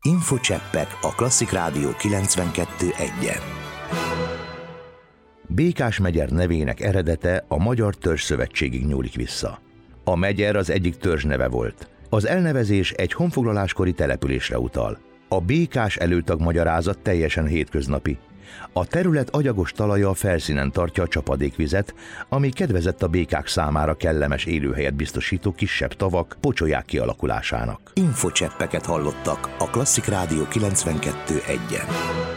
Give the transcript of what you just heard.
Infocseppek a Klasszik Rádió 92.1-en. Békás-megyer nevének eredete a Magyar Törzsszövetségig nyúlik vissza. A megyer az egyik törzs neve volt. Az elnevezés egy honfoglaláskori településre utal. A békás előtag magyarázat teljesen hétköznapi. A terület agyagos talaja a felszínen tartja a csapadékvizet, ami kedvezett a békák számára kellemes élőhelyet biztosító kisebb tavak, pocsolyák kialakulásának. Infocseppeket hallottak a Klasszik Rádió 92.1-en.